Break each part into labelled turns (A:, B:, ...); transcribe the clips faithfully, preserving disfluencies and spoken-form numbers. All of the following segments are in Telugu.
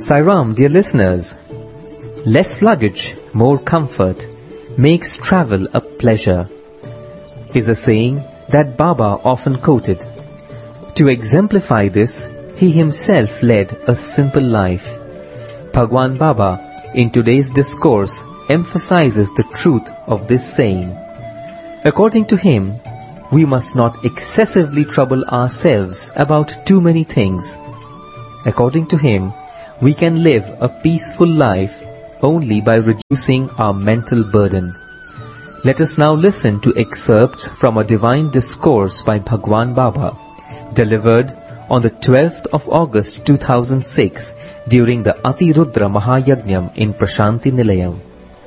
A: Sai Ram, dear listeners, less luggage, more comfort makes travel a pleasure is a saying that Baba often quoted. To exemplify this, he himself led a simple life. Bhagwan Baba, in today's discourse, emphasizes the truth of this saying. According to him, we must not excessively trouble ourselves about too many things. According to him, we can live a peaceful life only by reducing our mental burden. Let us now listen to excerpts from a divine discourse by Bhagwan Baba, delivered on the twelfth of August two thousand six during the Atirudra Mahayajnam in Prashanti Nilayam.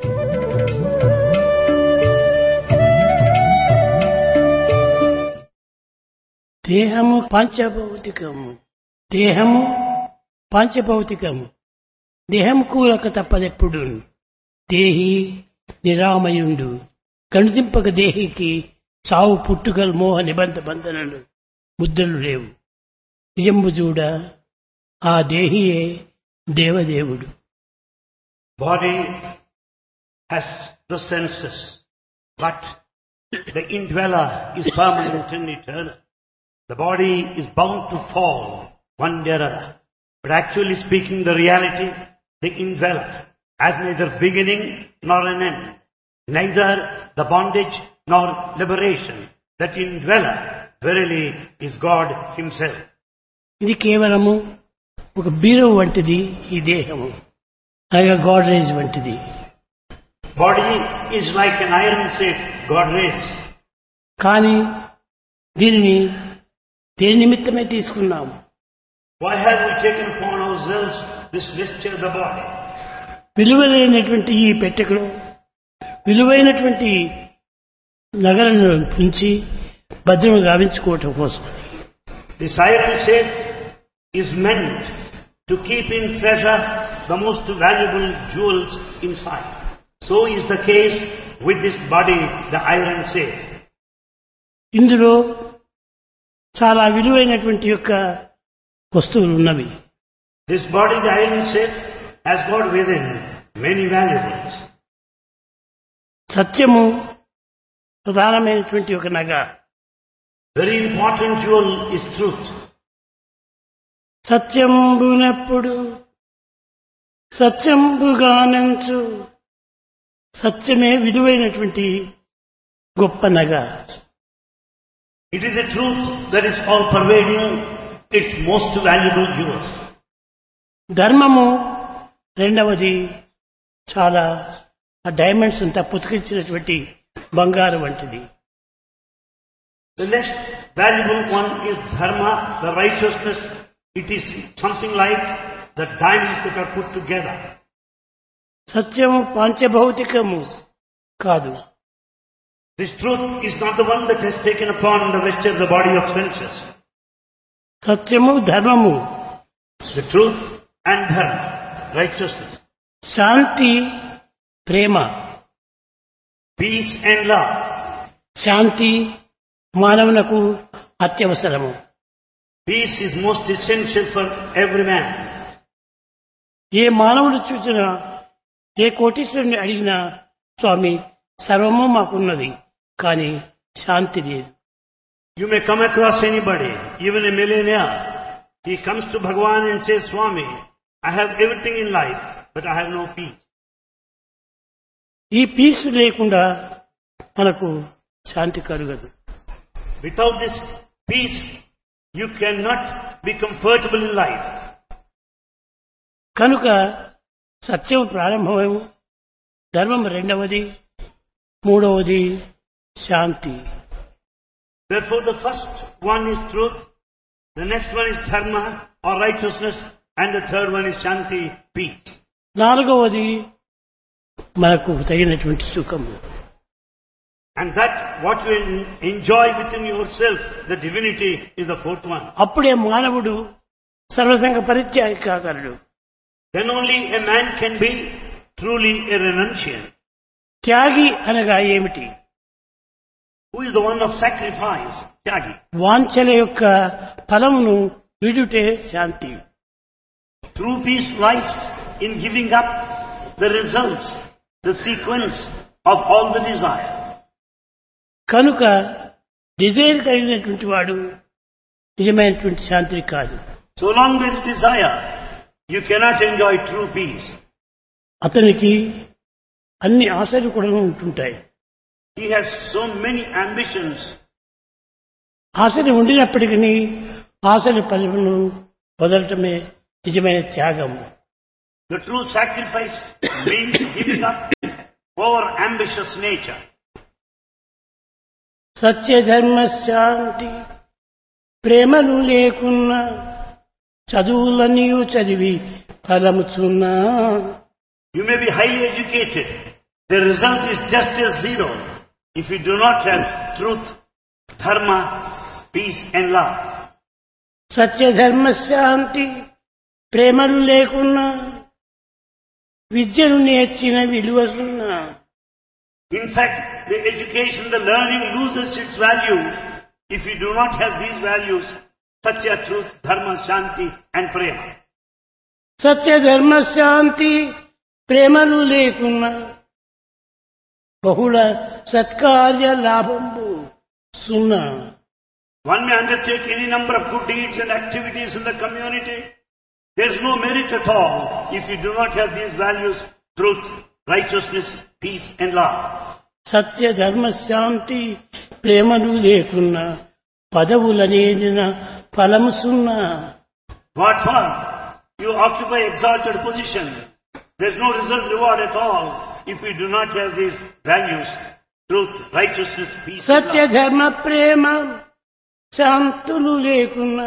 B: దేహము పంచభౌతికము దేహము పంచభౌతికము దేహము కూరక తప్పదెప్పుడు దేహి నిరామయుండు కణుదింపక దేహికి చావు పుట్టుకలు మోహ నిబంధ బంధనలు ముద్రలు లేవు నిజంబు చూడ ఆ దేహియే దేవదేవుడు.
C: Body has the senses, but the indweller is permanent and eternal. The body is bound to fall one day or other. But actually speaking, the reality, the indweller, has neither beginning nor an end, neither the bondage nor liberation. That indweller verily is God himself.
B: ఇది కేవలము ఒక బీరో వంటిది ఈ దేహము, అనగా గాడ్రేజ్ వంటిది.
C: Body is like an iron safe, Godrej.
B: కానీ దీనిని దేని నిమిత్తమే తీసుకున్నాము?
C: Why have we taken upon ourselves this vesture of the body?
B: విలువైనటువంటి ఈ పెట్టెలో విలువైనటువంటి నగలను ఉంచి భద్రము గావించుకోవటం కోసం.
C: This iron safe is meant to keep in treasure the most valuable jewels inside. So is the case with this body, the iron safe.
B: ఇందులో చాలా విలువైనటువంటి యొక్క వస్తువులు ఉన్నవి.
C: This body, the iron safe, has got within many valuables.
B: సత్యము ప్రధానమైనటువంటి ఒక నగ.
C: Very important jewel is truth.
B: సత్యంబునప్పుడు సత్యంబుగానంచు సత్యమే విలువైనటువంటి గొప్ప నగ.
C: It is the truth that is all pervading, its most valuable jewel.
B: ధర్మము రెండవది చాలా ఆ డైమండ్స్ అంతా పుతికించినటువంటి బంగారు వంటిది.
C: The next valuable one is dharma, the righteousness. It is something like the diamonds that are put together.
B: సత్యము పంచభౌతికము కాదు.
C: This truth is not the one that has taken upon the vesture of the body of senses.
B: సత్యము ధర్మము,
C: The truth and dharma, righteousness,
B: Shanti Prema.
C: peace and love.
B: Shanti మానవునకు అత్యవసరము.
C: Peace is most essential for every man.
B: ఏ మానవుడు చూసినా ఏ కోటీశ్వరుని అడిగినా స్వామి సర్వము మాకున్నది కానీ శాంతి లేదు.
C: You may come across anybody, even a millionaire. He comes to Bhagavan and says, Swami, I have everything in life, but I have no peace.
B: ఈ పీస్ లేకుండా మనకు శాంతి కలుగదు.
C: Without this peace, you cannot be comfortable in life.
B: కనుక సత్యం ప్రారంభమేమో, ధర్మం రెండవది, మూడవది శాంతి.
C: Therefore the first one is truth, the next one is dharma or righteousness, and the third one is shanti, peace.
B: నాలుగవది మనకు తగినటువంటి సుఖము.
C: And that what you enjoy within yourself, the divinity, is the fourth one.
B: అప్పుడే మానవుడు సర్వసంగ పరిత్యాగి కాగలడు.
C: Then only a man can be truly a renunciant.
B: త్యాగి అనగా ఏమిటి?
C: Who is the one of sacrifice? Tyagi.
B: వాంఛల యొక్క ఫలమును విడుటే శాంతి.
C: To True peace lies in giving up the results, the sequence of all the desire.
B: కనుక డిజైర్ కలిగినటువంటి వాడు నిజమైనటువంటి శాంతి కాదు.
C: So long there is desire, you cannot enjoy true peace.
B: అతనికి అన్ని ఆశలు కూడా ఉంటుంటాయి.
C: He has so many ambitions.
B: ఆశలు ఉండినప్పటికీ ఆశల పనులను వదలటమే నిజమైన త్యాగం.
C: The true sacrifice means giving up over ambitious nature.
B: సత్య ధర్మ శాంతి ప్రేమలు లేకున్నా చదువులన్నీ చదివి ఫలముచున్నా.
C: You may be highly educated. The result is just as zero if you do not have truth, dharma, peace and love.
B: సత్య ధర్మ శాంతి ప్రేమలు లేకున్నా విద్యను నేర్చిన విలువసున్నా.
C: In fact, the education, the learning loses its value if you do not have these values, satya, truth, dharma, shanti and prema.
B: సత్య ధర్మ శాంతి ప్రేమలు లేకున్నా బహుళ సత్కార్య లాభంబు సున్నా.
C: One may undertake any number of good deeds and activities in the community. There is no merit at all if you do not have these values, truth, righteousness, peace and love.
B: సత్య ధర్మ శాంతి ప్రేమలు లేకున్నా పదవులనేదిన ఫలము సున్నా.
C: What for? You occupy exalted position. There is no result reward at all if we do not have these values, truth, righteousness, peace and
B: Satya
C: love.
B: ధర్మ ప్రేమ శాంతులు లేకున్నా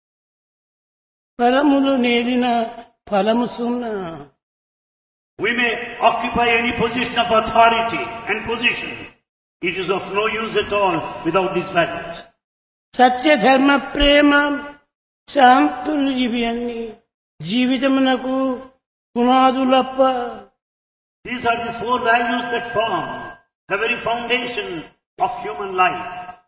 B: ఫలములు నేలిన ఫలము సున్నా.
C: We may occupy any position of authority and position. It is of no use at all without these values.
B: సత్య ధర్మ ప్రేమ శాంతులు ఇవి అన్ని జీవితమునకు పునాదులప్ప.
C: These are the four values that form the very foundation of human life.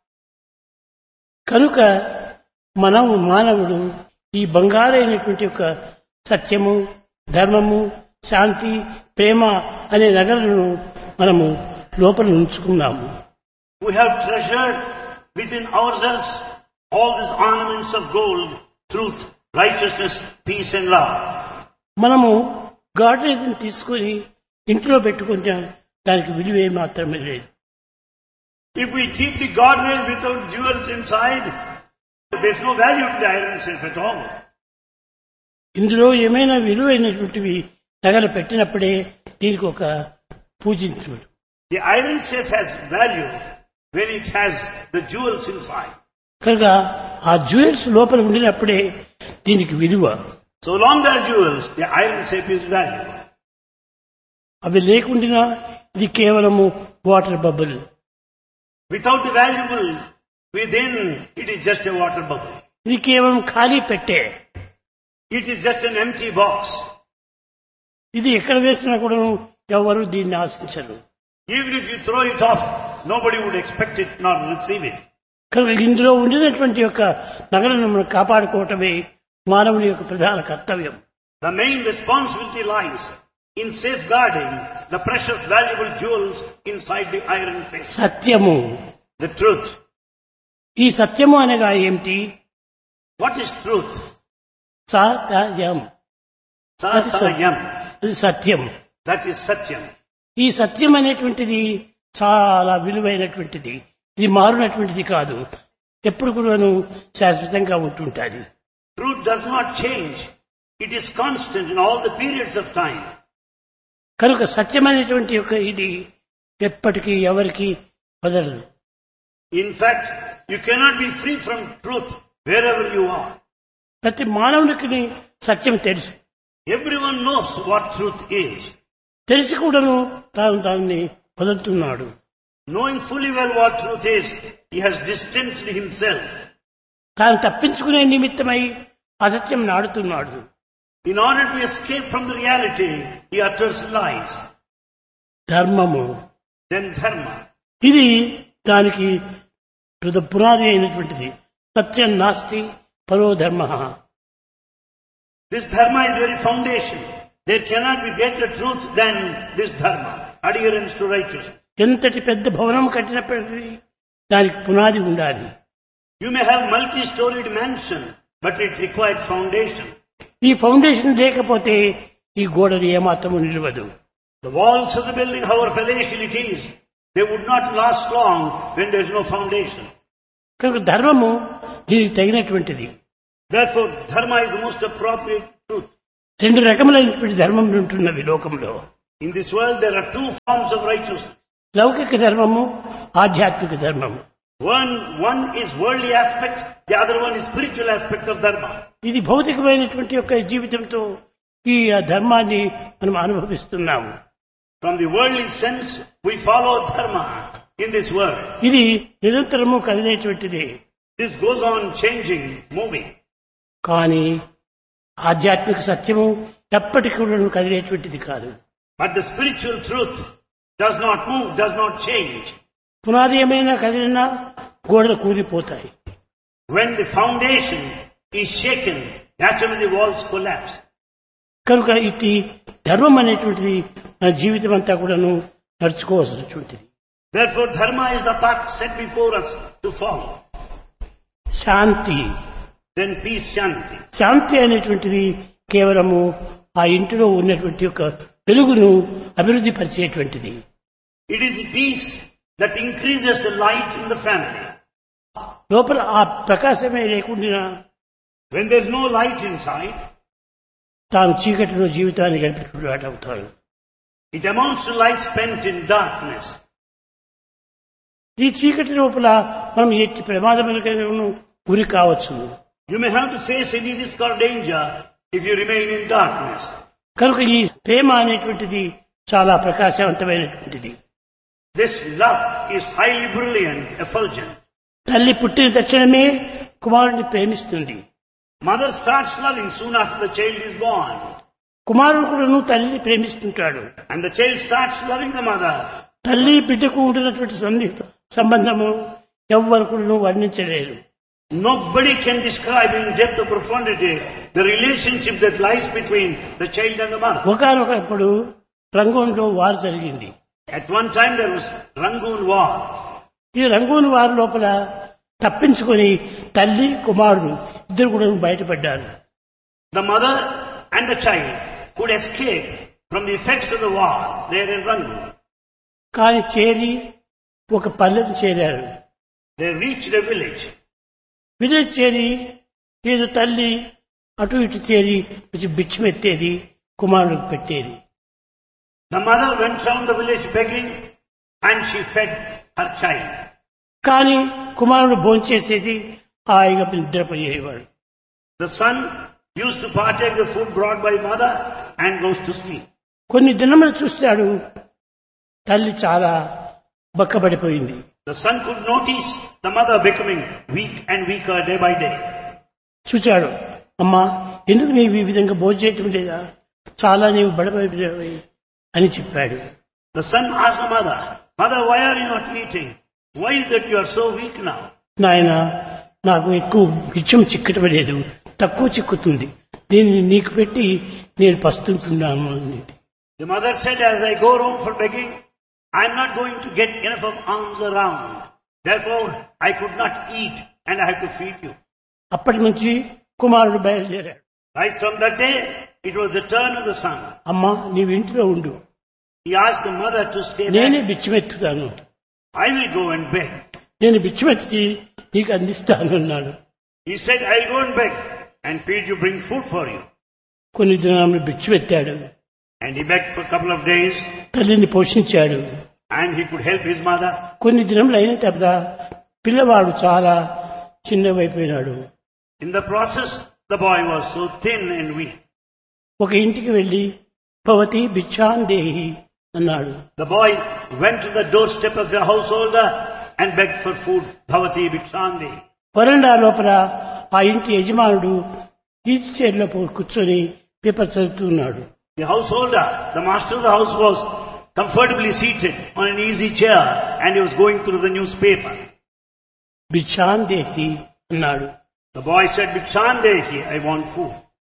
B: కనుక మనము మానవుడు ఈ బంగారైనటువంటి యొక్క సత్యము ధర్మము శాంతి ప్రేమ అనే నగలను మనము లోపల ఉంచుకున్నాము.
C: We have treasured within ourselves all these ornaments of gold, truth, righteousness, peace and love.
B: మనము గాడ్రేజ్ని తీసుకొని ఇంట్లో పెట్టుకుంటే దానికి విలువే మాత్రమే లేదు.
C: If we keep the Godhead without jewels inside, there is no value to the iron safe at all.
B: ఇందులో ఏమైనా విలువైనటువంటివి నగలు పెట్టినప్పుడే దీనికి ఒక పూజించుడు.
C: The iron safe has value when it has the jewels inside.
B: కనుక ఆ జ్యువెల్స్ లోపల ఉండినప్పుడే దీనికి విలువ.
C: So long there are jewels, the iron safe is value.
B: అవి లేకుండా ఇది కేవలము water bubble.
C: Without the valuable within, it is just a water bubble.
B: ఇది కేవలం ఖాళీ పెట్టే.
C: It is just an empty box.
B: ఇది ఎక్కడ వేసినా కూడా ఎవరు దీన్ని ఆశించరు.
C: Even if you throw it off, nobody would expect it nor receive it.
B: కనుక ఇందులో ఉండినటువంటి యొక్క నగలను మనం కాపాడుకోవటమే మానవుని యొక్క ప్రధాన కర్తవ్యం.
C: The main responsibility lies in safeguarding the precious valuable jewels inside the iron safe.
B: సత్యము.
C: The truth.
B: ఈ సత్యము అనగా ఏమిటి?
C: What is truth?
B: Satyam.
C: Satyam.
B: అది సత్యం.
C: That is Satyam.
B: ఈ సత్యం అనేటువంటిది చాలా విలువైనటువంటిది. ఇది మారునటువంటిది కాదు. ఎప్పుడు కూడాను శాశ్వతంగా ఉంటుంటాది.
C: Truth does not change. It is constant in all the periods of time.
B: కనుక సత్యమైనటువంటి యొక్క ఇది ఎప్పటికీ ఎవరికి వదలదు.
C: In fact, you cannot be free from truth wherever you are.
B: ప్రతి మానవునికి సత్యం తెలుసు.
C: Everyone knows what truth is.
B: తెలిసి కూడాను తాను దాన్ని వదులుతున్నాడు.
C: Knowing fully well what truth is, he has distanced himself.
B: తాను తప్పించుకునే నిమిత్తమై అసత్యం నాడుతున్నాడు.
C: In order to escape from the reality, he utters lies.
B: ధర్మము.
C: Then dharma.
B: ఇది దానికి పునాది అయినటువంటిది. సత్యం నాస్తి పరో ధర్మ.
C: This dharma is very foundation. There cannot be greater truth than this dharma, adherence to righteousness.
B: ఎంతటి పెద్ద భవనం కట్టినప్పటికీ దానికి పునాది ఉండాలి.
C: You may have multi-storied mansion, but it requires foundation.
B: ఈ ఫౌండేషన్ లేకపోతే ఈ గోడలు ఏమాత్రము నిలవదు.
C: The walls of the building, however palatial it is, they would not last long when there is no foundation.
B: కనుక ధర్మము దీనికి తగినటువంటిది.
C: Therefore, dharma is the most appropriate truth.
B: రెండు రకములైనటువంటి ధర్మములు ఉంటున్నవి లోకంలో.
C: In this world, there are two forms of righteousness.
B: లౌకిక ధర్మము, ఆధ్యాత్మిక ధర్మము.
C: One, one is worldly aspect, the other one is spiritual aspect of dharma.
B: ఇది భౌతికమైనటువంటి యొక్క జీవితంతో ఈ ధర్మాన్ని మనం అనుభవిస్తున్నాము.
C: From the worldly sense, we follow dharma in this world.
B: ఇది నిరంతరము కదిలేటువంటిది.
C: This goes on changing, moving.
B: కానీ ఆధ్యాత్మిక సత్యము ఎప్పటికీ కూడా కదిలేటువంటిది కాదు.
C: But the spiritual truth does not move, does not change.
B: పునాది ఏమైనా కదిలినా గోడలు కూలిపోతాయి.
C: When the foundation is shaken, naturally the walls collapse.
B: కనుక ఇటు ధర్మం అనేటువంటిది మన జీవితం అంతా కూడాను నడుచుకోవాల్సినటువంటిది.
C: Therefore, dharma is the path set before us to follow.
B: Shanti,
C: Then peace, shanti.
B: శాంతి అనేటువంటిది కేవలము ఆ ఇంటిలో ఉన్నటువంటి యొక్క వెలుగును అభివృద్ధి పరిచేటువంటిది.
C: It is the peace that increases the light in the family.
B: లోపల ఆ ప్రకాశమే లేకుండా
C: When there is no light inside,
B: తాను చీకటిలో జీవితాన్ని గడిపేటువంటి వాడు అవుతాడు.
C: it amounts to life spent in darkness.
B: ఈ చీకటి లోపల మనం ఎట్టి ప్రమాదములకు గురి కావచ్చు.
C: You may have to face any risk or danger if you remain in darkness.
B: కనుక ఈ ప్రేమ అనేటువంటిది చాలా ప్రకాశవంతమైనటువంటిది.
C: This love is highly brilliant, effulgent.
B: తల్లి పుట్టిన తక్షణమే కుమారుడిని ప్రేమిస్తుంది.
C: Mother starts loving soon after the child is born.
B: కుమారుడు కూడాను తల్లిని ప్రేమిస్తుంటాడు.
C: And the child starts loving the mother.
B: తల్లి బిడ్డకు ఉంటున్నటువంటి సన్నిహిత సంబంధము ఎవ్వరు కూడాను వర్ణించలేరు.
C: Nobody can describe in depth or profundity the relationship that lies between the child and the mother.
B: ఒకనొకప్పుడు రంగూన్లో వారు జరిగింది.
C: At one time there was Rangoon war.
B: ఈ రంగూన్ వారు లోపల తప్పించుకొని తల్లి కుమారుడు ఇద్దరు కూడా బయటపడ్డారు.
C: The mother and the child could escape from the effects of the war there in Rangoon.
B: కానీ చేరి ఒక పల్లెకు చేరారు.
C: They reached a village.
B: Village చేరి ఏదో తల్లి అటు ఇటు చేరి కొంచెం బిచ్చమెత్తేది, కుమారుడికి పెట్టేది.
C: The mother went round the village begging and she fed her child.
B: కానీ కుమారుడు భోంచేసేది, హాయిగా నిద్రపోయేవాడు.
C: The son used to partake the food brought by mother and goes to sleep.
B: కొన్ని దినములు చూస్తాడు, తల్లి చాలా బక్కబడిపోయింది.
C: The son could notice the mother becoming weak and weaker day by day.
B: చూచాడు, అమ్మా ఎందుకు నీవు ఈ విధంగా భోజనం చేయటం లేదా, చాలా నీవు బడబడిపోయావు అని చెప్పాడు.
C: The son asked the mother, Mother, why are you not eating? Why is that you are so weak now?
B: నాయన, నాకు ఎక్కువ బిచ్చం చిక్కటం లేదు, తక్కువ చిక్కుతుంది, దీన్ని నీకు పెట్టి నేను పస్తుంటున్నాను అని.
C: The mother said, as I go round for begging, I am not going to get enough of alms around. Therefore, I could not eat and I have to feed you.
B: అప్పటి నుంచి కుమారుడు బయలుదేరాడు.
C: Right from that day, it was the turn of the son.
B: అమ్మా నీవు ఇంటిలో ఉండు,
C: He asked the mother to stay
B: నేనే
C: back.
B: బిచ్చమెత్తుతాను,
C: I will go and beg.
B: నేను బిచ్చమెత్తి నీకు అందిస్తాను అన్నాడు.
C: He said, I will go and beg and feed you, bring food for you.
B: కొన్ని దినాలు బిచ్చమెత్తాడు,
C: And he begged for a couple of days
B: తల్లిని పోషించాడు.
C: and he could help his mother.
B: కొన్ని దినములు అయిన తర్వాత పిల్లవాడు చాలా చిన్నవైపోయినాడు.
C: In the process, the boy was so thin and weak.
B: ఒక ఇంటికి వెళ్లి భవతి భిక్షాందేహి అన్నాడు.
C: The boy went to the doorstep of the householder and begged for food. Bhavati Bhikshandi.
B: వరండా లోపల ఆ ఇంటి యజమానుడు ఈజీ చైర్లో కూర్చొని పేపర్ చదువుతున్నాడు.
C: The householder, the master of the house, was comfortably seated on an easy chair and he was going through the newspaper.
B: భిక్షాందేహి అన్నాడు.
C: The boy said, Bhikshandehi, I want food.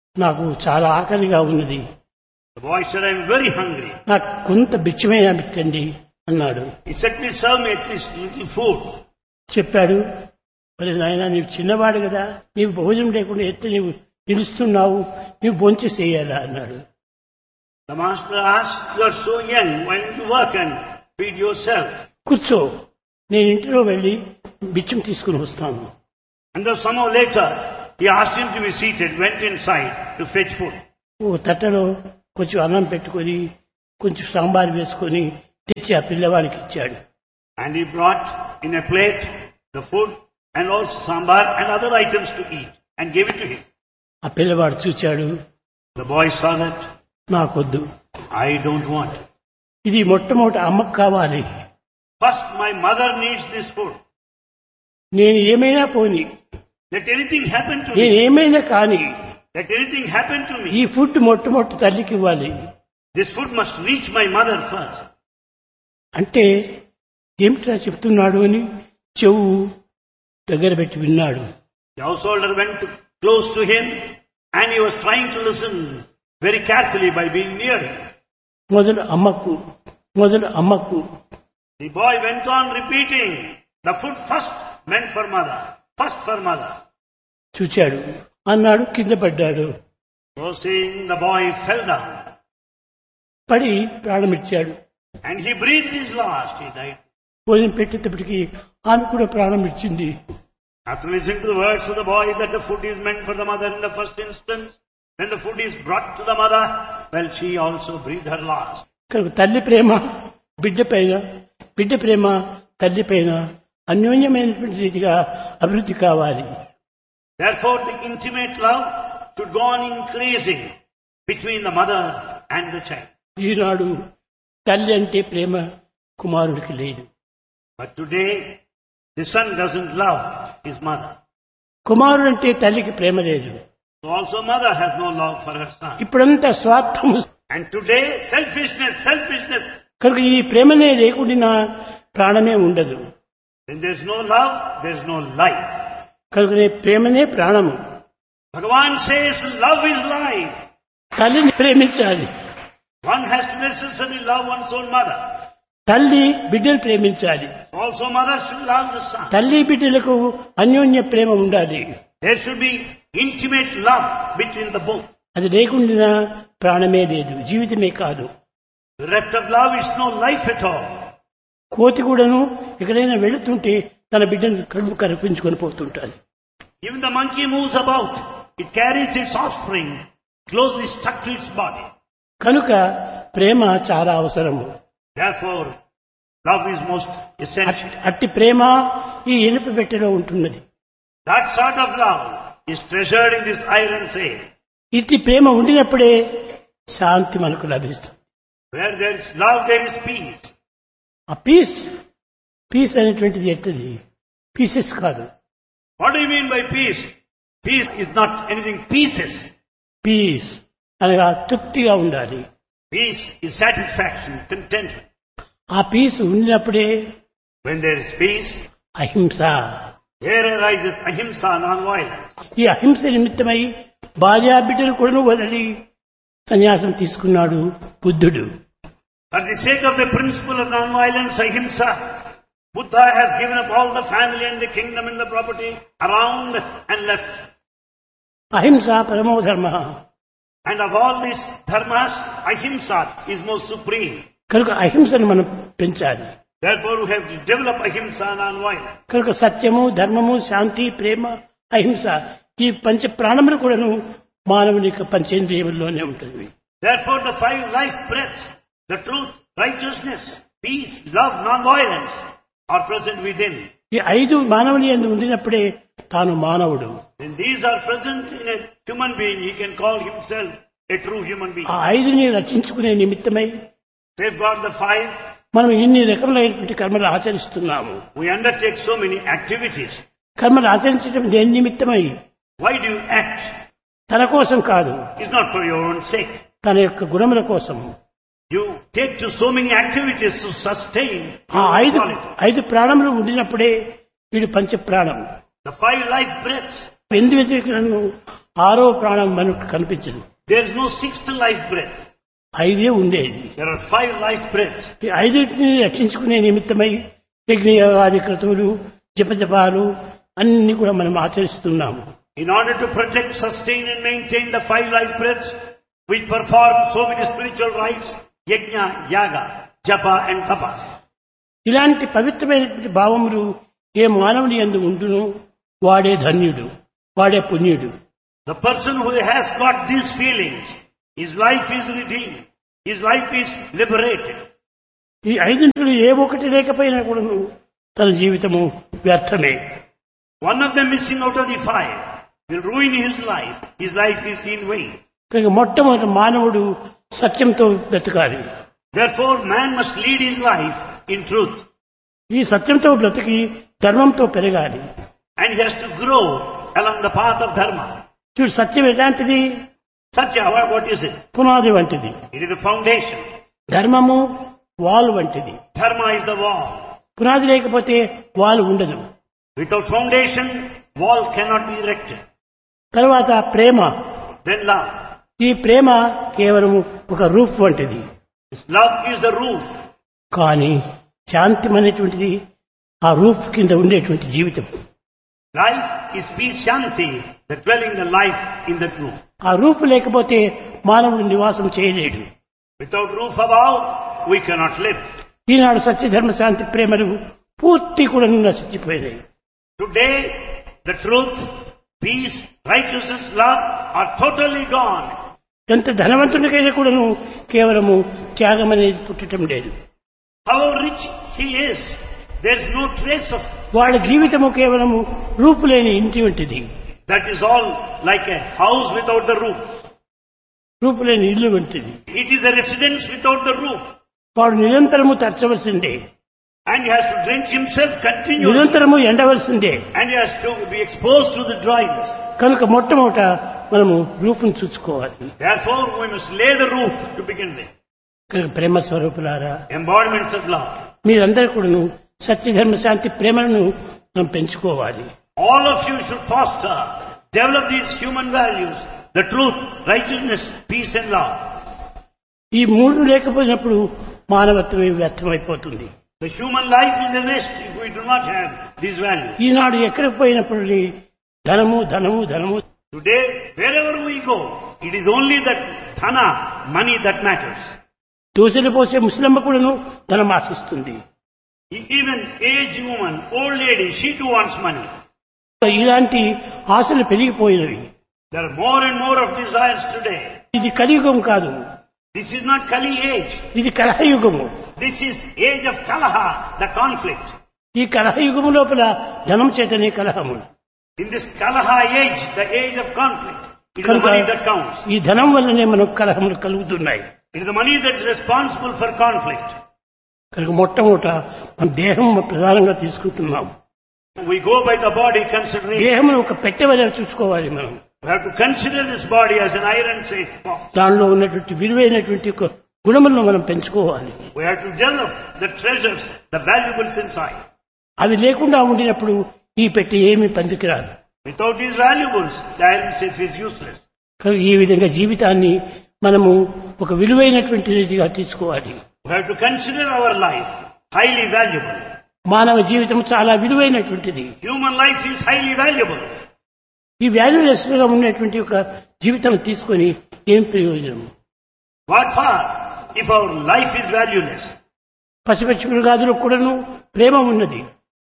B: నాకు చాలా ఆకలిగా ఉన్నది,
C: The boy said, I am very hungry.
B: నాకు కొంత బిచ్చమైనా పెట్టండి అన్నాడు.
C: He said, please serve me at least little food.
B: చెప్పాడు, మరి నాయన నీవు చిన్నవాడు కదా, నీవు భోజనం లేకుండా ఎత్తే నీవు నిలుస్తున్నావు, నీవు భోంచేసేయాలా అన్నాడు.
C: The master asked, you are so young, why don't you work and feed yourself?
B: కూర్చో, నేను ఇంటిలో వెళ్ళి బిచ్చం తీసుకుని వస్తాను.
C: And then somehow later, he asked him to be seated, went inside to fetch food.
B: ఓ తట్టలో కొంచెం అన్నం పెట్టుకొని కొంచెం సాంబార్ వేసుకొని తెచ్చి ఆ పిల్లవాడికి ఇచ్చాడు.
C: And he brought in a plate the food and also sambar and other items to eat and gave it to him.
B: ఆ పిల్లవాడు చూచాడు,
C: The boy saw that,
B: నాకొద్దు,
C: I don't want.
B: ఇది మొట్టమొదటి అమ్మకు కావాలి,
C: First my mother needs this food.
B: నేను ఏమైనా పోని,
C: Let anything happen to
B: నేను
C: me.
B: ఏమైనా కానీ
C: Let anything happen to
B: ఈ
C: me.
B: ఫుడ్ మొట్టమొదటి తల్లికి ఇవ్వాలి.
C: This food must reach my mother first.
B: అంటే ఏమిట్రా చెప్తున్నాడు అని చెవు దగ్గర పెట్టి విన్నాడు.
C: The householder went to, close to him and he was trying to listen very carefully by being near him.
B: మొదలు అమ్మకు, మొదలు అమ్మకు.
C: The boy went on repeating, the food first meant for mother, first for mother.
B: చూచాడు, అన్నాడు, కింద పడ్డాడు.
C: So saying, the boy fell down
B: పడి ప్రాణమిచ్చాడు.
C: and he breathed his last, he died.
B: భోజనం పెట్టేటప్పటికి ఆమె కూడా ప్రాణం ఇచ్చింది.
C: After listening to the words of the boy that the food is meant for the mother in the first instance, then the food is brought to the mother, well, she also breathed her last.
B: కనుక తల్లి ప్రేమ బిడ్డ పైన, బిడ్డ ప్రేమ తల్లి పైన అన్యోన్యమైనటువంటి రీతిగా అభివృద్ధి కావాలి.
C: Therefore, the intimate love should go on increasing between the mother and the child.
B: ఈనాడు తల్లి అంటే ప్రేమ కుమారుడికి లేదు.
C: But today, the son doesn't love his mother.
B: కుమారుడు అంటే తల్లికి ప్రేమ లేదు.
C: So also mother has no love for her son.
B: ఇప్పుడంతా స్వార్థము.
C: And today, selfishness, selfishness.
B: కనుక ఈ ప్రేమనే లేకుండా ప్రాణమే ఉండదు.
C: When there's no love, there's no life.
B: కనుకనే ప్రేమనే ప్రాణము.
C: Bhagavan says love is life.
B: తల్లిని ప్రేమించాలి.
C: One has to necessarily love one's own mother.
B: తల్లి బిడ్డను ప్రేమించాలి.
C: Also mother should love the son.
B: తల్లి బిడ్డలకు అన్యోన్య ప్రేమ ఉండాలి.
C: There should be intimate love between the both.
B: అది లేకుండా ప్రాణమే లేదు, జీవితమే కాదు.
C: The rest of love is no life at all.
B: కోతి కూడాను ఎక్కడైనా వెళుతుంటే తన బిడ్డను కడుపు కరిపించుకొని పోతుంటాడు.
C: Even the monkey moves about. It carries its offspring closely stuck to its body.
B: కనుక ప్రేమ చాలా అవసరము.
C: Therefore, love is most essential.
B: At- అట్టి ప్రేమ ఈ ఇనుప పెట్టెలో ఉంటున్నది.
C: That sort of love is treasured in this iron safe.
B: ఇట్టి ప్రేమ ఉండినప్పుడే శాంతి మనకు లభిస్తుంది.
C: Where there is love, there is peace.
B: ఆ పీస్, పీస్ అనేటువంటిది ఎట్టది, పీసెస్ కాదు.
C: What do you mean by peace? Peace is not anything pieces.
B: Piece అనగా తృప్తిగా ఉండాలి.
C: Peace is satisfaction, contentment.
B: ఆ పీస్ ఉండినప్పుడే
C: When there is peace,
B: అహింస.
C: there arises ahimsa, non-violence.
B: ఈ అహింస నిమిత్తమై భార్యా బిడ్డలు కూడా వదిలి సన్యాసం తీసుకున్నాడు బుద్ధుడు.
C: For the sake of the principle of non-violence, ahimsa, Buddha has given up all the family and the kingdom and the property around and left.
B: అహింస పరమో ధర్మ.
C: And of all these dharmas, ahimsa is most supreme.
B: కనుక అహింసను మనం పెంచాలి.
C: Therefore, we have to develop ahimsa, non-violence.
B: కనుక సత్యము, ధర్మము, శాంతి, ప్రేమ, అహింస ఈ పంచ ప్రాణములు కూడాను మానవుని యొక్క పంచేంద్రియముల్లోనే ఉంటుంది.
C: Therefore, the five life breaths, the truth, righteousness, peace, love, non-violence are present within.
B: ఈ ఐదు మానవుని యందు ఉండినప్పుడే తాను మానవుడు.
C: When these are present in a human being, he can call himself a true human being.
B: ఆ ఐదుని రక్షించుకునే నిమిత్తమై
C: Safeguard the five.
B: మనం ఇన్ని రకములైనటువంటి కర్మలు ఆచరిస్తున్నాము.
C: We undertake so many activities.
B: కర్మలు ఆచరించడం దేని నిమిత్తమై?
C: Why do you act?
B: తన కోసం కాదు,
C: It's not for your own sake.
B: తన యొక్క గుణముల కోసం.
C: You take to so many activities to sustain
B: ఆ
C: your
B: ఐదు
C: quality.
B: ఐదు ప్రాణములు ఉండినప్పుడే వీడు పంచ ప్రాణం.
C: The five life breaths.
B: ఎందు వెతుకులను ఆరో ప్రాణం మనకు కనిపించదు.
C: There is no sixth life breath.
B: ఐదే ఉండేది.
C: There are five life breaths.
B: ఈ ఐదింటిని రక్షించుకునే నిమిత్తమై యజ్ఞయాగాది క్రతువులు జపజపాలు అన్ని కూడా మనం ఆచరిస్తున్నాము.
C: In order to protect, sustain and maintain the five life breaths, we perform so many spiritual rites, yajna, yaga, japa and tapa.
B: ఇలాంటి పవిత్రమైనటువంటి భావములు ఏ మానవుని యందు ఉండును వాడే ధన్యుడు, వాడే పుణ్యుడు.
C: The person who has got these feelings, his life is redeemed, his life is liberated.
B: ఈ ఐదింటిలో ఏ ఒకటి లేకపోయినా కూడా తన జీవితము వ్యర్థమే.
C: One of them missing out of the five will ruin his life. His life is in vain.
B: కనుక మొట్టమొదటి మానవుడు సత్యంతో బ్రతకాలి.
C: Therefore, man must lead his life in truth.
B: ఈ సత్యంతో బ్రతికి ధర్మంతో పెరగాలి.
C: And he has to grow along the path of dharma.
B: చూడు, సత్యం ఎలాంటిది?
C: Satya, what what is it?
B: పునాది వంటిది.
C: It is the foundation.
B: ధర్మము వాల్ వంటిది.
C: Dharma is the wall.
B: పునాది లేకపోతే వాల్ ఉండదు.
C: Without foundation, wall cannot be erected.
B: తర్వాత ప్రేమ.
C: Then love.
B: ఈ ప్రేమ కేవలం ఒక రూఫ్ వంటిది.
C: This love is the roof.
B: కానీ శాంతి అనేటువంటిది ఆ రూఫ్ కింద ఉండేటువంటి జీవితం.
C: Life is peace, shanti, the dwelling the life in that roof.
B: ఆ రూఫ్ లేకపోతే మానవుడు నివాసం చేయలేడు.
C: Without roof above, we cannot live.
B: ఈనాడు సత్య ధర్మ శాంతి ప్రేమలు పూర్తి కూడా నశించిపోయినాయి.
C: Today, the truth, peace, righteousness, love are totally gone.
B: ఎంత ధనవంతునికైనా కూడాను కేవలము త్యాగం అనేది పుట్టడం లేదు.
C: How rich he is, there is no trace of.
B: వాళ్ళ జీవితము కేవలము రూపు లేని ఇంటి వంటిది.
C: That is all like a house without the roof.
B: రూపు లేని ఇల్లు వంటిది.
C: It is a residence without the roof.
B: వాడు నిరంతరము తరచవలసిందే.
C: And he has to drench himself continuously.
B: నిరంతరము ఎండవలసిందే.
C: And he has to be exposed to the dryness.
B: కనుక మొట్టమొదట మనము రూపును చూసుకోవాలి.
C: Therefore, we must lay the roof to begin with.
B: కనుక ప్రేమ స్వరూపులారా,
C: Embodiments of love.
B: మీరందరూ కూడాను సత్య ధర్మ శాంతి ప్రేమలను మనం పెంచుకోవాలి.
C: All of you should foster, develop these human values, the truth, righteousness, peace and love.
B: ఈ మూడు లేకపోయినప్పుడు మానవత్వమే వ్యర్థమైపోతుంది.
C: The human life is a waste if we do not have these values.
B: ఈనాడు ఎక్కడికి పోయినప్పుడు ధనము ధనము ధనము.
C: Today, wherever we go, it is only that dhana, money that matters.
B: దోశలు పోసే ముస్లింమ కూడాను ధనం ఆశిస్తుంది.
C: Even aged woman, old lady, she too wants money.
B: ఇలాంటి ఆశలు పెరిగిపోయినవి.
C: There are more and more of desires today.
B: ఇది కలియుగం కాదు.
C: This is not Kali age.
B: ఇది కలహయుగము.
C: This is age of Kalaha, the conflict.
B: ఈ కలహయుగము లోపల ధనం చేతనే కలహము.
C: In this Kalaha age, the age of conflict, it is the money that counts.
B: ఈ ధనం వల్లనే మనకు కలహములు కలుగుతున్నాయి.
C: It is the money that is responsible for conflict.
B: కనుక మొట్టమొదట మన దేహం ప్రధానంగా తీసుకుంటున్నాం.
C: We go by the body considering.
B: దేహమును ఒక పెట్టె వలె చూసుకోవాలి మనం.
C: We have to consider this body as an iron safe box.
B: దానిలో ఉన్నటువంటి విలువైనటువంటి ఒక గుణములను మనం పెంచుకోవాలి.
C: We have to develop the treasures, the valuables inside.
B: అవి లేకుండా ఉండినప్పుడు ఈ పెట్టె ఏమీ పనికిరాదు.
C: Without these valuables, the iron safe is useless.
B: కనుక ఈ విధంగా జీవితాన్ని మనము ఒక విలువైనటువంటిదిగా తీసుకోవాలి.
C: We have to consider our life highly valuable.
B: మానవ జీవితం చాలా విలువైనటువంటిది.
C: Human life is highly valuable.
B: ఈ వాల్యూలెస్ గా ఉన్నటువంటి ఒక జీవితం తీసుకొని ఏం ప్రయోజనం?
C: What for if our life is valueless?
B: పశుపక్షి మృగాదులకు కూడాను ప్రేమ ఉన్నది.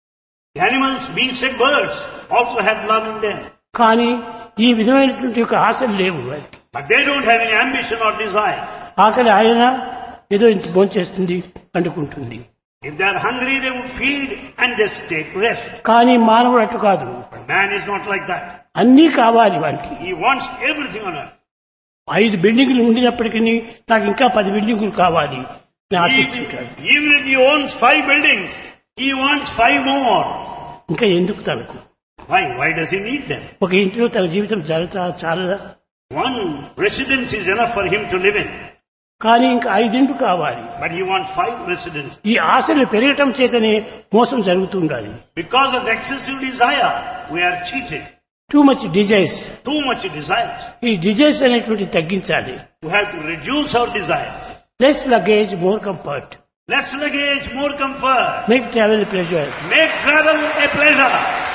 C: The animals, beasts and birds also have love in them.
B: కానీ ఈ విధమైనటువంటి ఒక ఆశలు లేవు.
C: But they don't have any ambition or desire.
B: ఆకలి ఆయన ఏదో ఇంత భోంచేస్తుంది అంటుకుంటుంది.
C: If they are hungry, they would feed and just take rest.
B: కానీ మానవుడు అటు కాదు.
C: But man is not like that.
B: అన్నీ కావాలి వానికి.
C: He wants everything on earth.
B: ఐదు బిల్డింగ్లు ఉండినప్పటికీ నాకు ఇంకా పది బిల్డింగులు కావాలి ఆశిస్తుంటాడు.
C: Even if he owns five buildings, he wants five more.
B: ఇంకా ఎందుకు తనకు?
C: Why? Why does he need them?
B: ఒక ఇంట్లో తన జీవితం చాలా చాలా
C: One residence is enough for him to live in.
B: కానీ ఇంకా ఐదింటి కావాలి.
C: But he wants five residences.
B: ఈ ఆశలు పెరగటం చేతనే మోసం జరుగుతుండాలి.
C: Because of excessive desire, we are cheated.
B: Too much desires.
C: Too much desires.
B: ఈ డిజైర్స్ అనేటువంటి తగ్గించాలి.
C: We have to reduce our desires.
B: Less luggage more comfort.
C: Less luggage, more comfort.
B: Make travel pleasure.
C: Make travel a pleasure.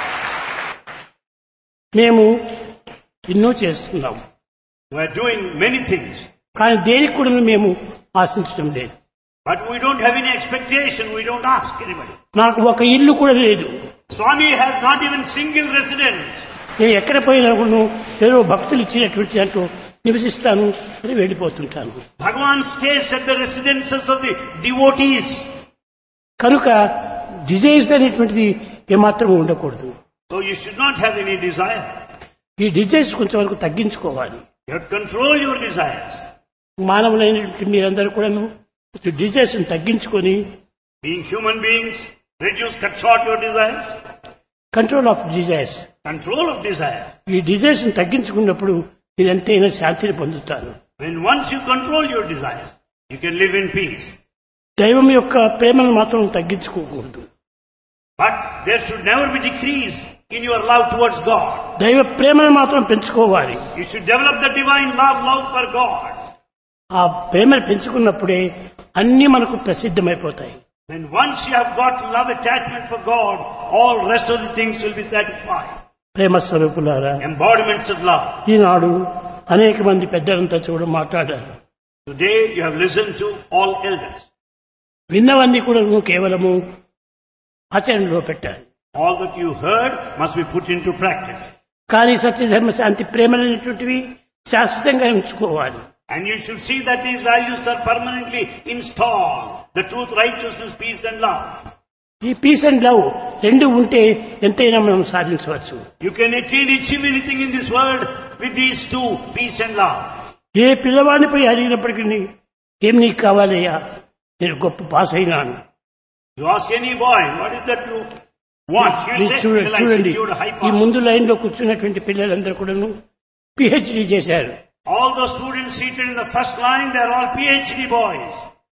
B: మేము ఎన్నో చేస్తున్నాం.
C: We are doing many things.
B: కానీ దేనికి కూడా మేము ఆశించడం లేదు.
C: But we don't have any expectation. We don't ask anybody.
B: నాకు ఒక ఇల్లు కూడా లేదు.
C: Swami has not even single residence.
B: నేను ఎక్కడ పోయినా కూడా ఏదో భక్తులు ఇచ్చినటువంటి దాంట్లో నివసిస్తాను అని వెళ్ళిపోతుంటాను.
C: Bhagavan stays at the residences of the devotees.
B: కనుక డిజైర్స్ అనేటువంటిది ఏమాత్రం ఉండకూడదు.
C: So you should not have any desire.
B: ఈ డిజైర్స్ కొంచెం వరకు తగ్గించుకోవాలి.
C: You have to control your desires.
B: మానవులైనటువంటి మీరందరూ కూడాను డిజైర్స్ తగ్గించుకొని
C: Being human beings, reduce, cut short your desires.
B: Control of desires.
C: Control of desires.
B: ఈ డిజైర్స్ తగ్గించుకున్నప్పుడు మీరెంతైనా శాంతిని పొందుతారు.
C: When once you control your desires, you can live in peace.
B: దైవం యొక్క ప్రేమను మాత్రం తగ్గించుకోకూడదు.
C: But there should never be decrease in your love towards God.
B: దైవ ప్రేమను మాత్రం పెంచుకోవాలి.
C: You should develop the divine love, love for God.
B: ఆ ప్రేమను పెంచుకున్నప్పుడే అన్ని మనకు ప్రసిద్ధమైపోతాయి.
C: When once you have got love attachment for God, all rest of the things will be satisfied.
B: ప్రేమ స్వరూపులారా,
C: Embodiments of love.
B: ఈనాడు అనేక మంది పెద్దలంతా చూడ మాట్లాడారు.
C: Today you have listened to all elders.
B: విన్నవన్నీ కూడా కేవలము ఆచరణలో పెట్టాలి.
C: All that you heard must be put into practice.
B: కానీ సత్యధర్మ శాంతి ప్రేమలైనటువంటివి శాశ్వతంగా ఉంచుకోవాలి.
C: And you should see that these values are permanently installed. The truth, righteousness, peace and love.
B: ఈ పీస్ అండ్ లవ్ రెండు ఉంటే ఎంతైనా మనం సాధించవచ్చు.
C: You can attain, achieve anything in this world with these two, peace and love.
B: ఏ పిల్లవాడిని పోయి అడిగినప్పటికీ ఏం నీకు కావాలయ్యా, నేను గొప్ప పాస్ అయినాను.
C: You ask any boy, what is that you want? He'll say,
B: చూడండి
C: "Well, I
B: చూడండి
C: secured a high
B: ఈ
C: pass."
B: ముందు లైన్ లో కూర్చున్నటువంటి పిల్లలందరూ కూడాను పిహెచ్డి చేశారు.
C: All those students seated in the first line, they are all PhD boys.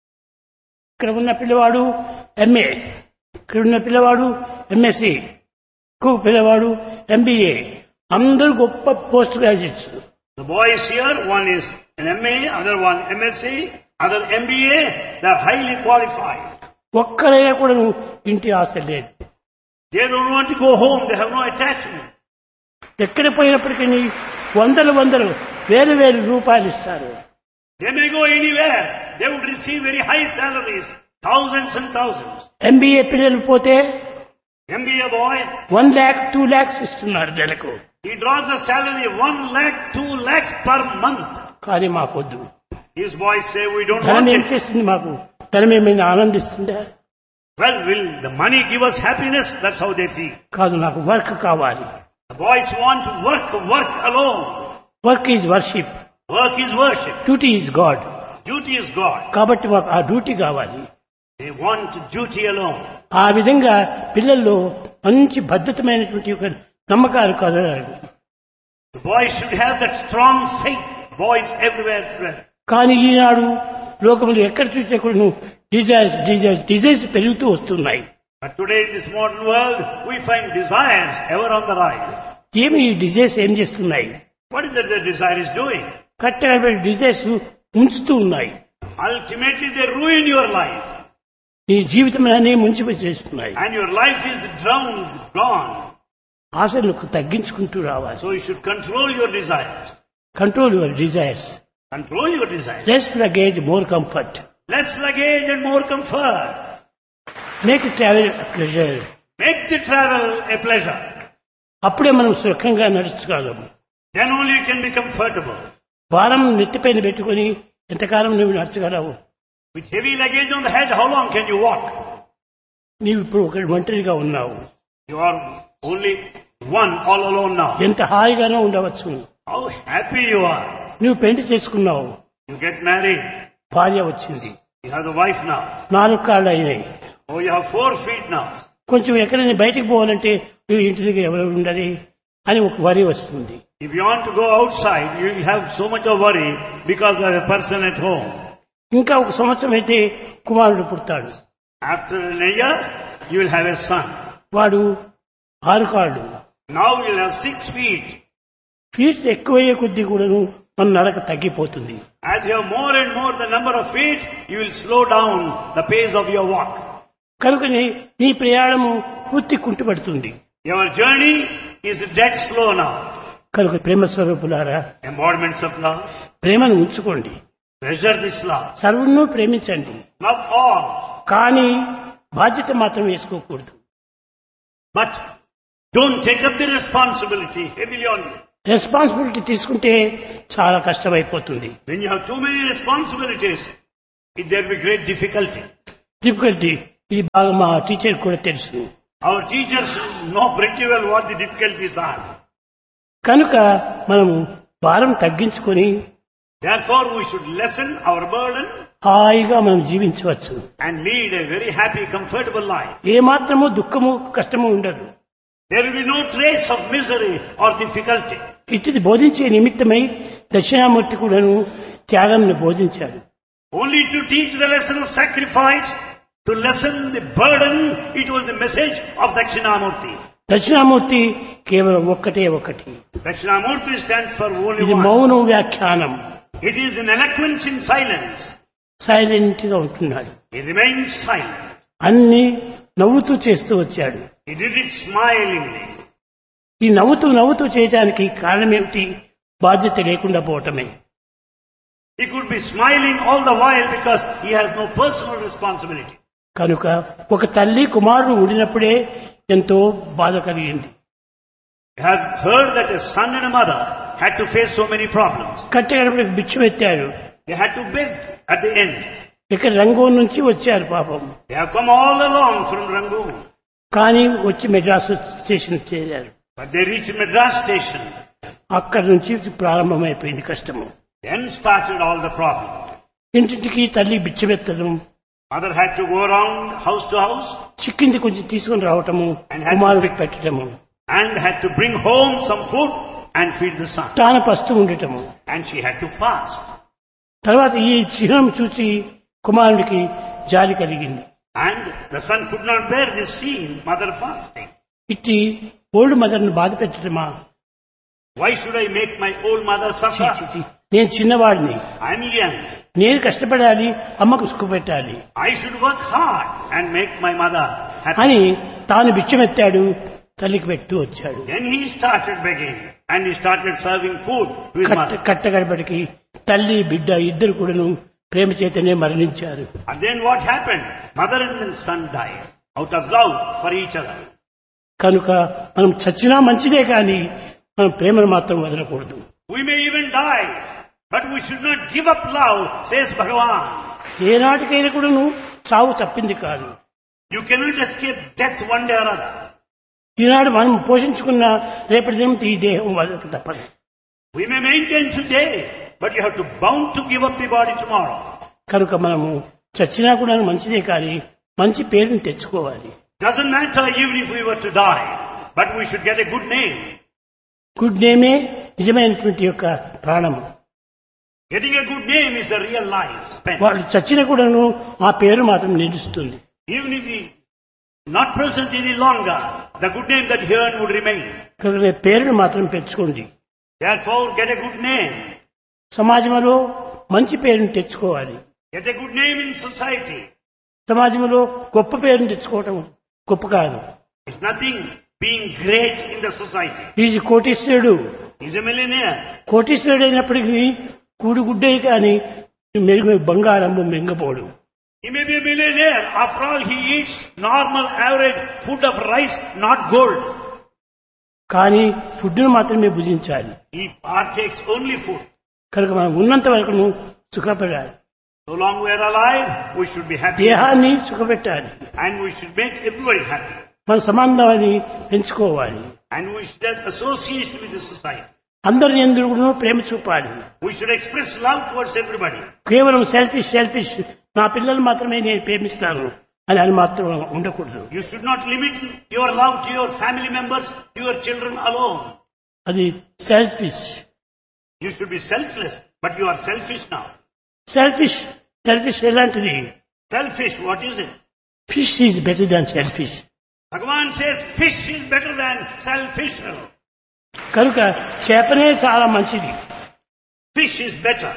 B: ఇక్కడ ఉన్న పిల్లవాడు ఎంఏ, ఇక్కడ ఉన్న పిల్లవాడు ఎంఎస్సి, ఇంకొక పిల్లవాడు ఎంబీఏ, అందరూ గొప్ప post graduates.
C: The boys here, one is an M A, other one M S C, other M B A, they are highly qualified.
B: ఒక్కరైనా కూడా ఇంటి ఆశ లేదు.
C: They don't want to go home, they have no attachment.
B: ఎక్కడ పోయినప్పటికీ వందలు వందలు వేలు వేలు రూపాయలు ఇస్తారు.
C: They may go anywhere, they would receive very high salaries, thousands and thousands.
B: MBA పిల్లలు పోతే
C: M B A boy,
B: one lakh two lakhs ఇస్తున్నారు నెలకు.
C: he draws the salary one lakh, two lakhs per month.
B: కానీ మాకొద్దు.
C: His boys say, we don't
B: ధనం
C: want
B: ఏం
C: it.
B: చేస్తుంది మాకు? ధనం ఏమైనా ఆనందిస్తుందా?
C: Well, will the money give us happiness? That's how they feel.
B: కాదు, నాకు వర్క్ కావాలి.
C: The boys want to work, work alone.
B: Work is worship,
C: Work is worship.
B: Duty is God.
C: Duty is God.
B: కాబట్టి మాకు ఆ డ్యూటీ కావాలి.
C: They want duty alone.
B: ఆ విధంగా పిల్లల్లో మంచి భద్రతమైనటువంటి ఒక నమ్మకాలు కలగాలి.
C: The boys should have that strong faith. Boys everywhere spread.
B: కానీ ఈనాడు లోకంలో ఎక్కడ చూసినా కూడా డిజైర్స్ డిజైర్స్ డిజైర్స్ పెరుగుతూ వస్తున్నాయి.
C: But today in this modern world, we find desires ever on the rise.
B: ఏమి ఈ డిజైర్స్ ఏం చేస్తున్నాయి?
C: What is it the desire is doing?
B: కట్టగా desires ఉంచుతూ ఉన్నాయి.
C: Ultimately, they ruin your life.
B: నీ జీవితం అనే ముంచిపోయి చేస్తున్నాయి.
C: And your life is drowned, gone.
B: ఆశలకు తగ్గించుకుంటూ రావాలి.
C: So you should control your desires.
B: Control your desires.
C: Control your desires.
B: Less luggage more comfort.
C: Less luggage and more comfort.
B: Make travel pleasure.
C: Make the travel a pleasure.
B: అప్పుడే మనం సుఖంగా నడుచుకోగలము.
C: Then only you can be comfortable.
B: భారం నెత్తిపైన పెట్టుకుని ఎంతకాలం నువ్వు నడచగలవు?
C: With heavy luggage on the head, how long can you walk?
B: నీవు ఇప్పుడు ఒక ఒంటరిగా ఉన్నావు.
C: You are only one, all alone now.
B: ఎంత హాయిగానో ఉండవచ్చు.
C: How happy you are.
B: నువ్వు పెళ్లి చేసుకున్నావు,
C: You get married.
B: భార్య వచ్చింది,
C: You have the wife now.
B: నాలుగు కాళ్ళు అయినాయి.
C: Oh, you have four feet now.
B: కొంచెం ఎక్కడైనా బయటికి పోవాలంటే నువ్వు ఇంటి దగ్గర ఎవరు ఉండాలి అని ఒక వరి వస్తుంది.
C: If you want to go outside, you have so much of worry because of a person at home.
B: ఇంకా ఒక సంవత్సరం అయితే కుమారుడు పుడతాడు.
C: After a year, you will have a son.
B: వాడు ఆరు కాళ్ళు,
C: Now you'll have six feet.
B: Feets ఎక్కువయ్యే కొద్దీ కూడాను మన నడక తగ్గిపోతుంది.
C: As you have more and more the number of feet, you will slow down the pace of your walk.
B: కనుకనే నీ ప్రయాణము పూర్తి కుంటుపడుతుంది.
C: Your journey is dead slow now.
B: కనుక ప్రేమ స్వరూపులారా,
C: Embodiments of love.
B: ప్రేమను ఉంచుకోండి.
C: Treasure this love.
B: సర్వను ప్రేమించండి.
C: Love all.
B: కానీ బాధ్యత మాత్రం వేసుకోకూడదు.
C: But don't take up the responsibility heavily on you.
B: Responsibility తీసుకుంటే చాలా కష్టమైపోతుంది.
C: When you have too many responsibilities, it there will be great difficulty.
B: Difficulty ఇది బాగా మా టీచర్ కూడా తెలుసు.
C: Our teachers know pretty well what the difficulties are.
B: కనుక మనము భారం తగ్గించుకొని
C: Therefore, we should lessen our burden
B: హాయిగా మనం జీవించవచ్చు.
C: and lead a very happy, comfortable life.
B: ఏ మాత్రము దుఃఖము కష్టము ఉండదు.
C: There will be no trace of misery or difficulty.
B: ఇటుది బోధించే నిమిత్తమై దక్షిణామూర్తి కూడాను త్యాగంను బోధించాడు.
C: Only to teach the lesson of sacrifice, to lessen the burden, it was the message of Dakshinamurti.
B: Dakshinamurthy కేవలం ఒక్కటే ఒకటి.
C: Dakshinamurti stands for only
B: ఇది
C: one.
B: మౌనం వ్యాఖ్యానం.
C: It is an eloquence in silence.
B: Silent గా ఉంటున్నాడు.
C: He remains silent.
B: అన్ని నవ్వుతూ చేస్తూ వచ్చాడు.
C: He did it smilingly.
B: ఈ నవ్వుతూ నవ్వుతూ చేయడానికి కారణం ఏమిటి? బాధ్యత లేకుండా పోవటమే.
C: He could be smiling all the while because he has no personal responsibility.
B: కనుక ఒక తల్లి కుమారుడు ఉండినప్పుడే ఎంతో బాధ కలిగింది.
C: You have heard that a son and a mother had to face so many problems.
B: కట్టెగడపడికి బిచ్చం ఎత్తాడు.
C: They had to beg at the end.
B: ఇక్కడ రంగూన్ నుంచి వచ్చారు పాపం.
C: They have come all along from Rangoon.
B: కానీ వచ్చి మెడ్రాస్ స్టేషన్ చేరారు.
C: But they reached Madras station.
B: అక్కడి నుంచి ప్రారంభమైపోయింది కష్టము.
C: Then started all the problems.
B: ఇంటింటికి తల్లి బిచ్చమెత్తడం,
C: Mother had to go around house to house
B: చిక్కింది కొంచెం తీసుకుని రావటము, కుమారుడికి పెట్టడము,
C: and had to bring home some food and feed the son.
B: తాను పస్తూ ఉండటము.
C: And she had to fast.
B: తర్వాత ఈ చిహ్నం చూసి కుమారుడికి జాలి కలిగింది.
C: And the son could not bear this scene, mother fasting.
B: ఇట్టి ఓల్డ్ మదర్ను బాధ పెట్టడమా?
C: Why should I make my old mother
B: ఛీ,
C: suffer?
B: ఛీ, ఛీ. నేను చిన్నవాడిని,
C: I'm young.
B: నేను కష్టపడాలి, అమ్మకు సుఖ పెట్టాలి
C: I should work hard and make my mother happy.
B: అని తాను బిచ్చమెత్తాడు, తల్లికి పెడుతూ వచ్చాడు.
C: Then he started begging and he started serving food to his
B: కట్ట
C: mother.
B: కట్టగడపటికి తల్లి బిడ్డ ఇద్దరు కూడాను ప్రేమ చేతనే మరణించారు.
C: And then what happened? Mother and then son died out of love for each other.
B: కనుక మనం చచ్చినా మంచిదే కానీ మనం ప్రేమను మాత్రం వదలకూడదు.
C: We may even die, but we should not give up love, says Bhagavan.
B: ఏనాటికైనా కూడాను చావు తప్పింది కాదు.
C: You cannot escape death one day or other.
B: ఈనాడు మనం పోషించుకున్న రేపటి దినం ఈ దేహం వదలక తప్పదు.
C: We may maintain today, but you have to bound to give up the body tomorrow.
B: కనుక మనము చచ్చినా కూడా మంచిదే కానీ మంచి పేరుని తెచ్చుకోవాలి.
C: Doesn't matter even if we were to die, but we should get a good name.
B: Good నేమే నిజమైనటువంటి యొక్క ప్రాణము.
C: Getting a good name is the real life spent.
B: వాళ్ళు చచ్చిన కూడాను ఆ పేరు మాత్రం నిలుస్తుంది.
C: Even if he not present any longer, the good name that he earned would remain.
B: కనుక పేరును మాత్రం పెంచుకోండి.
C: Therefore, get a good name.
B: సమాజంలో మంచి పేరుని తెచ్చుకోవాలి.
C: Get a good name in society.
B: సమాజంలో గొప్ప పేరుని తెచ్చుకోవటం గొప్ప కాదు.
C: It's nothing being great in the society.
B: Is కోటీశ్వరుడు.
C: He's a millionaire.
B: కోటీశ్వరుడు అయినప్పటికీ కూడుగుడ్డే కానీ మెరుగు బంగారము మింగపోడు.
C: He may be a millionaire. After all, he eats normal, average food of rice, not gold.
B: కానీ ఫుడ్ను మాత్రమే భుజించాలి.
C: He partakes only food.
B: కనుక మనం ఉన్నంత వరకు సుఖపడాలి.
C: So long we are alive, we should be happy.
B: దేహాన్ని సుఖపెట్టాలి.
C: And we should make everybody happy.
B: మన సంబంధాన్ని పెంచుకోవాలి.
C: And we should have association with the society.
B: అందరి యందు కూడా ప్రేమ చూపాలి.
C: We should express love towards everybody.
B: కేవలం సెల్ఫిష్ సెల్ఫిష్ నా పిల్లలు మాత్రమే నేను ప్రేమిస్తాను అని అని మాత్రం ఉండకూడదు.
C: You should not limit your love to your family members, to your children alone.
B: అది selfish.
C: You should be selfless, but you are selfish now.
B: Selfish selfish ఎలాంటిది?
C: Selfish, what is it?
B: Fish is better than selfish.
C: Bhagavan says fish is better than self-fisher.
B: కనుక చేపనే చాలా మంచిది.
C: Fish is better.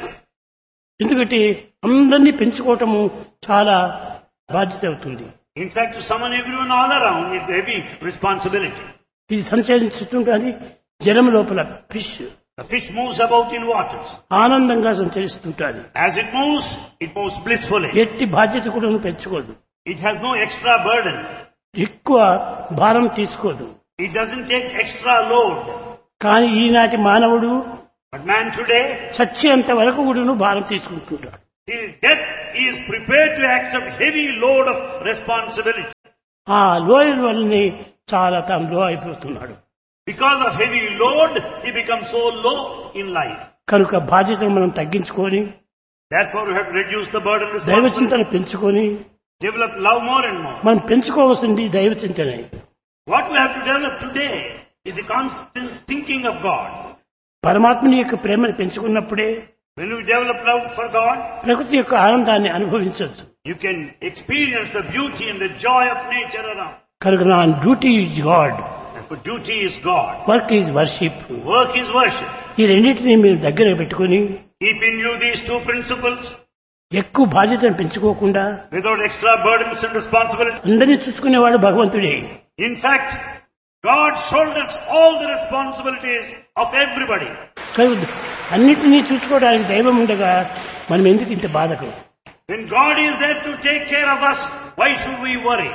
B: ఎందుకంటే అందరినీ పెంచుకోవటము చాలా బాధ్యత అవుతుంది.
C: In fact, to summon everyone all around is a heavy responsibility.
B: ఇది సంచరిస్తుంటుంది జలం లోపల fish.
C: The fish moves about in waters.
B: ఆనందంగా సంచరిస్తుంటుంది.
C: As it moves, it moves blissfully.
B: ఎట్టి బాధ్యత కూడా పెంచుకోదు.
C: It has no extra burden.
B: ఎక్కువ భారం తీసుకోదు.
C: It doesn't take extra load.
B: కానీ ఈనాటి మానవుడు
C: But man today,
B: చచ్చేంత వరకు కూడా భారం తీసుకుంటున్నాడు.
C: till death, he is prepared to accept heavy load of responsibility.
B: ఆ లోయల వల్లనే చాలా తాను లో అయిపోతున్నాడు.
C: Because of heavy load, he becomes so low in life.
B: కనుక బాధ్యతను మనం తగ్గించుకొని
C: Therefore, we have to reduce the burden of
B: దైవ
C: responsibility.
B: చింతన పెంచుకొని
C: Develop love more and more.
B: మనం పెంచుకోవాల్సింది దైవ చింతనే.
C: What we have to develop today is the constant thinking of God.
B: పరమాత్మని యొక్క ప్రేమను పెంచుకున్నప్పుడే
C: When we develop love for God,
B: ప్రకృతి యొక్క ఆనందాన్ని అనుభవించవచ్చు.
C: you can experience the beauty and the joy of nature around.
B: కనుక నా duty is God,
C: Therefore, duty is God.
B: Work is worship.
C: Work is worship.
B: ఈ రెండింటినీ మీరు దగ్గర పెట్టుకుని
C: Keep in view these two principles
B: ఎక్కువ బాధ్యతను పెంచుకోకుండా
C: without extra burdens and responsibility.
B: అందరినీ చూసుకునేవాడు భగవంతుడే.
C: In fact, God shoulders all the responsibilities of everybody.
B: కనుక అన్నిటినీ చూసుకోవడానికి దైవం ఉండగా మనం ఎందుకు ఇంత బాధకు?
C: When God is there to take care of us, why should we worry?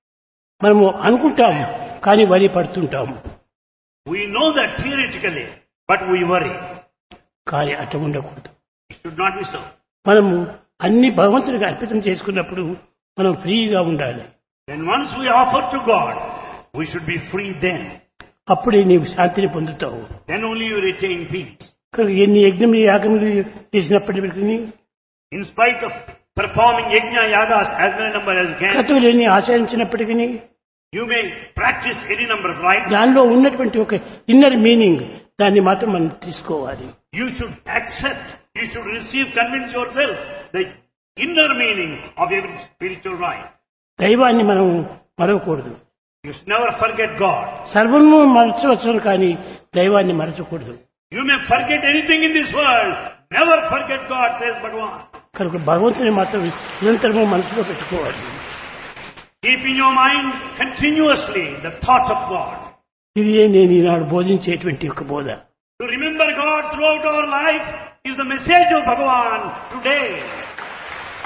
B: మనము అనుకుంటాం కానీ వరి పడుతుంటాము.
C: We know that theoretically, but we worry.
B: కానీ అట్లా ఉండకూడదు.
C: It should not be so.
B: మనము అన్ని భగవంతుడికి అర్పితం చేసుకున్నప్పుడు మనం ఫ్రీగా ఉండాలి.
C: Then once we offer to God, we should be free then.
B: అప్పుడే నీవు శాంతిని పొందుతావు.
C: Then only you retain peace.
B: కనుక ఎన్ని యజ్ఞములు యాగములు చేసినప్పటికీ
C: In spite of performing yajna yagas as many number as you can,
B: క్రతువులు ఎన్ని ఆచరించినప్పటికీ
C: you may practice any number of rites.
B: దానిలో ఉన్నటువంటి ఒక ఇన్నర్ మీనింగ్ దాన్ని మాత్రం మనం తీసుకోవాలి.
C: You should accept, you should receive, convince yourself the inner meaning of every spiritual rite.
B: దైవాన్ని మనం మరవకూడదు.
C: You should never forget God.
B: సర్వము మరచవచ్చు కానీ దైవాన్ని మరచకూడదు.
C: You may forget anything in this world, never forget God, says Bhagavan.
B: కనుక భగవంతుని మాత్రం నిరంతరము మనసులో పెట్టుకోవాలి.
C: Keep in your mind continuously the thought of God.
B: ఇది నేను ఈనాడు బోధించేటువంటి ఒక బోధ.
C: To remember God throughout our life is the message of Bhagavan today.